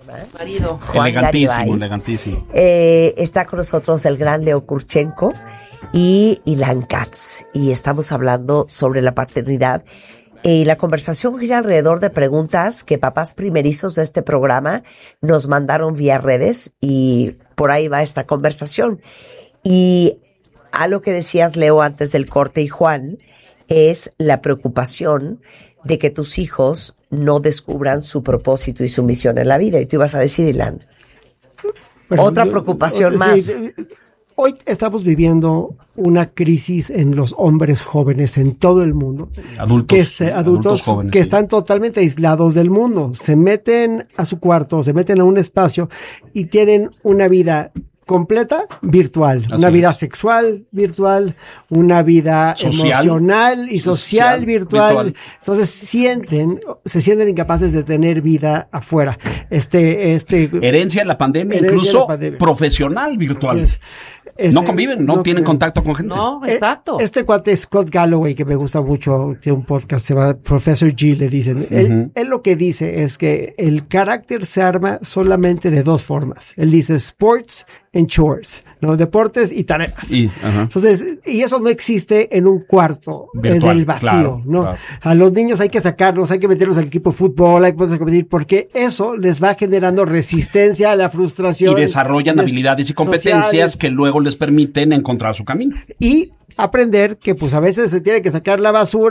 Marido. Juan Elegantísimo, Garibay. elegantísimo. Está con nosotros el gran Leo Kurchenko y Ilan Katz. Y estamos hablando sobre la paternidad. Y la conversación gira alrededor de preguntas que papás primerizos de este programa nos mandaron vía redes. Y por ahí va esta conversación. Y a lo que decías, Leo, antes del corte, y Juan, es la preocupación de que tus hijos no descubran su propósito y su misión en la vida. Y tú ibas a decir, Ilan, otra preocupación más. Hoy estamos viviendo una crisis en los hombres jóvenes en todo el mundo. Adultos jóvenes, que sí. están totalmente aislados del mundo. Se meten a su cuarto, se meten a un espacio y tienen una vida completa virtual, una vida sexual virtual, una vida emocional y social virtual. Entonces se sienten incapaces de tener vida afuera. Herencia de la pandemia, incluso profesional virtual. No conviven, no tienen contacto con gente. No, exacto. Este cuate Scott Galloway, que me gusta mucho, tiene un podcast, se llama Professor G, le dicen. Él lo que dice es que el carácter se arma solamente de dos formas. Él dice sports and chores, ¿no? Deportes y tareas. Entonces, y eso no existe en un cuarto del vacío, claro, ¿no? Claro. A los niños hay que sacarlos, hay que meterlos al equipo de fútbol, hay que competir, porque eso les va generando resistencia a la frustración. Y desarrollan habilidades y competencias sociales, que luego les permiten encontrar su camino. Y aprender que pues a veces se tiene que sacar la basura